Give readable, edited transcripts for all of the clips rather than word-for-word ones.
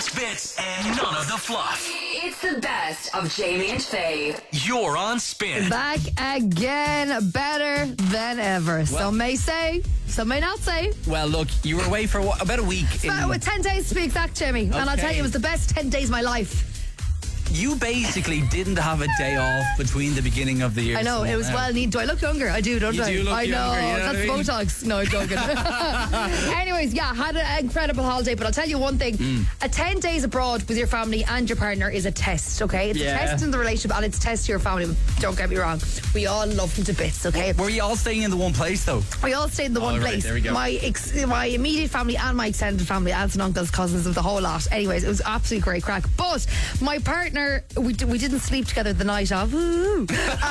Most bits and none of the fluff. It's the best of Jamie and Faye. You're on Spin. Back again, better than ever. Some may say, some may not say. Well, look, you were away for about a week. With 10 days to be exact, Jamie. And I'll tell you, it was the best 10 days of my life. You basically didn't have a day off between the beginning of the year. I know, it was well needed. Do I look younger? I do, don't I? You do look I know, younger, you know that's what I mean? Botox. No, I'm joking. Anyways, yeah, had an incredible holiday, but I'll tell you one thing. A 10 days abroad with your family and your partner is a test, okay? It's a test in the relationship and it's a test to your family. Don't get me wrong. We all love them to bits, okay? Were you all staying in the one place, though? We all stayed in the one right, place. there we go. My immediate family and my extended family, aunts and uncles, cousins, of the whole lot. Anyways, it was absolutely great crack. But my partner, we didn't sleep together the night of. Ooh.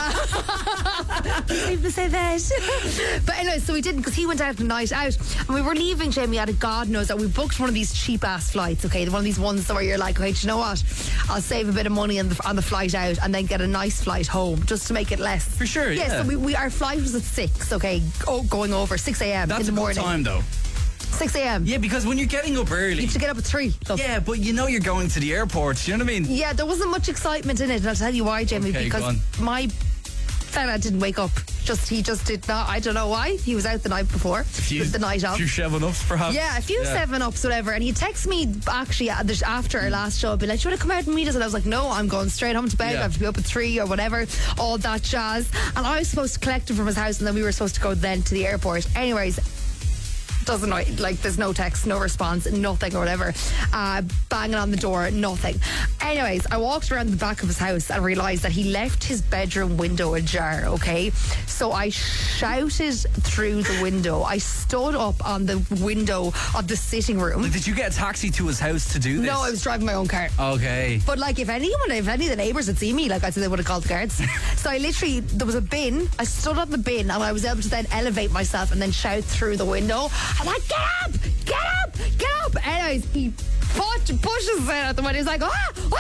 People say that. But anyway, so we didn't, because he went out the night out and we were leaving, Jamie, at a God knows that we booked one of these cheap ass flights, okay? One of these ones where you're like, okay, do you know what? I'll save a bit of money on the flight out and then get a nice flight home just to make it less. For sure, yeah. So our flight was at 6, okay? Going over 6 a.m. That's in the morning. a good time, though. 6 a.m. Yeah, because when you're getting up early, You have to get up at 3. Look. yeah, but you know you're going to the airport. You know what I mean? Yeah, there wasn't much excitement in it, and I'll tell you why, Jamie. Okay, go on. Because my fella didn't wake up. He just did not. I don't know why. He was out the night before. The night off. A few 7-Ups, perhaps. Yeah, a few 7-Ups, whatever. And he texted me actually after our last show, be like, "Do you want to come out and meet us?" And I was like, "No, I'm going straight home to bed. I have to be up at 3 or whatever, all that jazz." And I was supposed to collect him from his house, and then we were supposed to go then to the airport. Anyways, doesn't there's no text, no response, nothing or whatever. Banging on the door, nothing. Anyways, I walked around the back of his house and realised that he left his bedroom window ajar, okay? So I shouted through the window. I stood up on the window of the sitting room. Did you get a taxi to his house to do this? No, I was driving my own car. Okay. But if any of the neighbours had seen me, I'd say they would have called the guards. So I literally, there was a bin. I stood on the bin and I was able to then elevate myself and then shout through the window. I'm like, get up! Get up! Get up! Anyways, he pushes it at the window. He's like,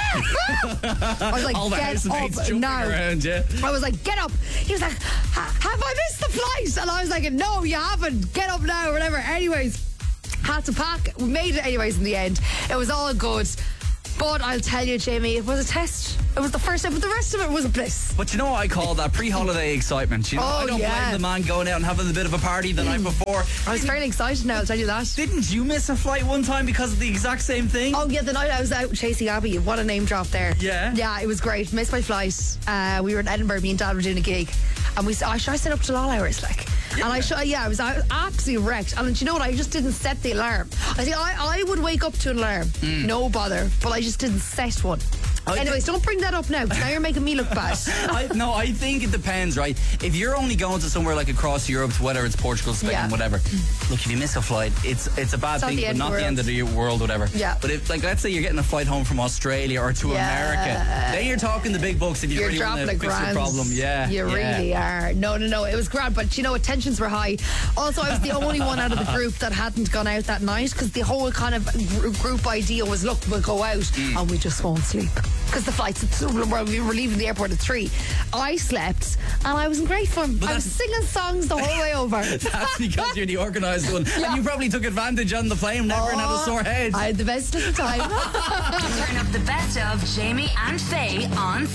I was like, all the get housemates up jumping now. around, yeah. I was like, get up. He was like, have I missed the flight? And I was like, no, you haven't. Get up now, whatever. Anyways, had to pack. We made it anyways in the end. It was all good. But I'll tell you, Jamie, it was a test. It was the first time, but the rest of it was a bliss. But you know what I call that? Pre-holiday excitement. You know, I don't blame the man going out and having a bit of a party the night before. I was fairly excited now, I'll tell you that. Didn't you miss a flight one time because of the exact same thing? Oh, yeah, the night I was out chasing Abby. What a name drop there. Yeah. Yeah, it was great. Missed my flight. We were in Edinburgh, me and Dad were doing a gig. And I stayed up till all hours, Yeah. And I was absolutely wrecked. And do you know what? I just didn't set the alarm. I would wake up to an alarm. No bother. But I just didn't set one. Anyways, don't bring that up now, because now you're making me look bad. I think it depends, right? If you're only going to somewhere like across Europe, whether it's Portugal, Spain, whatever, look, if you miss a flight, it's a bad thing, but not the end of the world, whatever. Yeah. But if, let's say you're getting a flight home from Australia or to America, then you're talking the big bucks if you really want to fix your problem. Yeah. You really are. No, it was grand, but you know what? Tensions were high. Also, I was the only one out of the group that hadn't gone out that night, because the whole kind of group idea was, look, we'll go out and we just won't sleep. Because the flights, we were leaving the airport at 3. I slept and I was in great fun. I was singing songs the whole way over. That's because you're the organised one. Yeah. And you probably took advantage on the plane, never had a sore head. I had the best of the time. Turn up the best of Jamie and Faye on